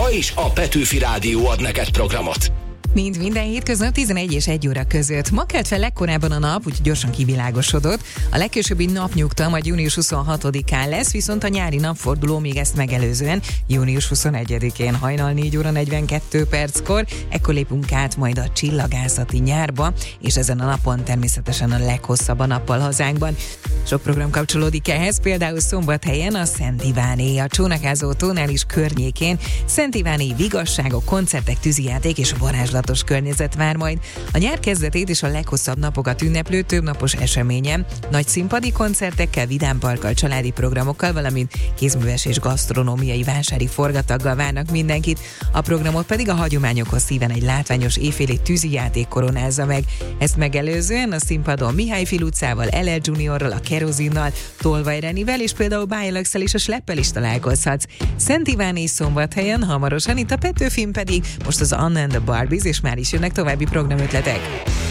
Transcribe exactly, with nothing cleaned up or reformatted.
Ma is a Petőfi Rádió ad neked programot. Mint minden hétköznap tizenegy és egy óra között. Ma kelt fel legkorábban a nap, úgyhogy gyorsan kivilágosodott. A legkésőbbi napnyugta majd június huszonhatodikán lesz, viszont a nyári napforduló még ezt megelőzően június huszonegyedikén hajnal négy óra negyvenkettő perckor. Ekkor lépünk át majd a csillagászati nyárba, és ezen a napon természetesen a leghosszabb a nappal hazánkban. Sok program kapcsolódik ehhez, például Szombathelyen a Szent Iváné, a Csónakázó tónális környékén Szent Iváné vigasságok, koncertek, tűzijáték és varázslatos környezet vár majd. A nyár kezdetét és a leghosszabb napokat ünneplő többnapos eseményen nagy színpadi koncertekkel, vidámparkkal, családi programokkal, valamint kézműves és gasztronómiai vásári forgataggal várnak mindenkit. A programot pedig a hagyományokhoz szíven egy látványos éjféli tűzijáték koronázza meg. Ezt megelőzően a színpadon Mihály Filucával, el el Juniorral, a Kerozinnal, Tolvaj Renivel és például Bájlaxszel és a Sleppel is találkozhatsz. Szent Iván és Szombathelyen hamarosan, itt a Petőfin pedig most az Anna and the Barbies, és már is jönnek további programötletek.